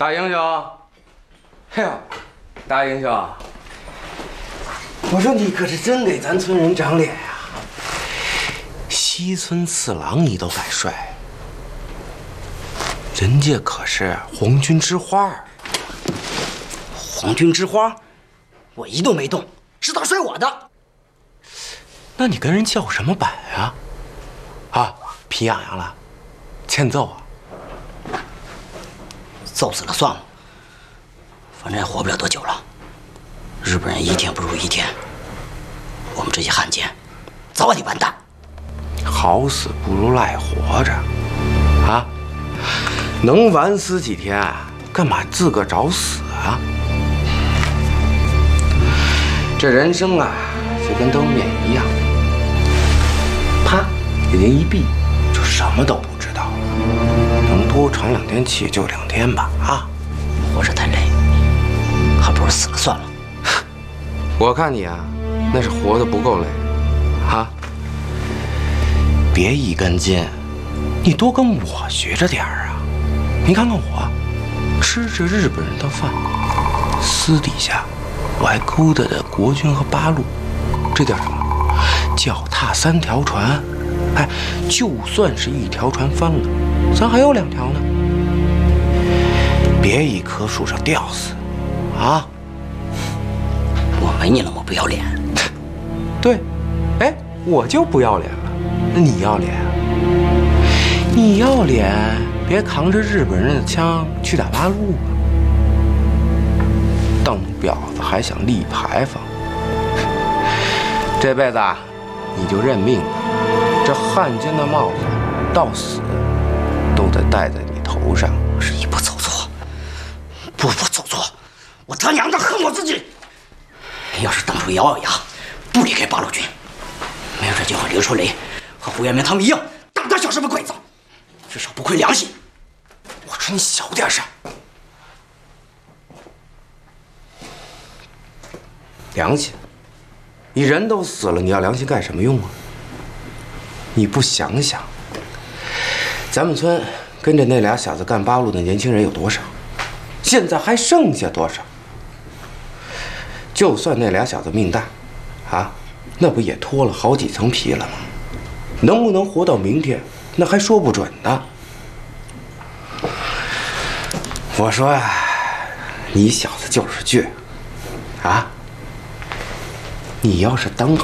大英雄，嘿呦，大英雄，我说你可是真给咱村人长脸呀！西村次郎你都敢帅，人家可是皇军之花。 皇军之花，我一动没动，是他摔我的。 那你跟人叫什么板啊？啊，皮痒痒了，欠揍啊？ 揍死了算了，反正也活不了多久了。日本人一天不如一天，我们这些汉奸早晚得完蛋。 好死不如赖活着，啊！能晚死几天，干嘛自个儿找死啊？这人生啊，就跟兜面一样，啪，眼睛一闭，就什么都不知道了。能多喘2天气就2天吧，啊！ 活着太累，还不如死了算了。 我看你啊，那是活得不够累，啊！别一根筋，你多跟我学着点儿啊！你看看我，吃着日本人的饭，私底下我还勾搭着国军和八路，这叫什么？脚踏3条船。哎，就算是1条船翻了，咱还有2条呢。别一棵树上吊死，啊！ 我没你那么不要脸。 对，哎，我就不要脸了。那你要脸啊？你要脸，别扛着日本人的枪去打八路啊！当婊子还想立牌坊，这辈子啊，你就认命吧。这汉奸的帽子，到死都得戴在你头上。 我是一步走错，步步走错，我他娘的恨我自己！要是当初咬牙不离开八路军，没准就和刘春雷和胡彦明他们一样，大大小小的鬼子，至少不亏良心。 我说你小点声。良心？你人都死了，你要良心干什么用啊？你不想想，咱们村跟着那俩小子干八路的年轻人有多少？现在还剩下多少？就算那俩小子命大，啊，那不也脱了好几层皮了吗？能不能活到明天，那还说不准呢。我说呀，你小子就是倔，啊！你要是当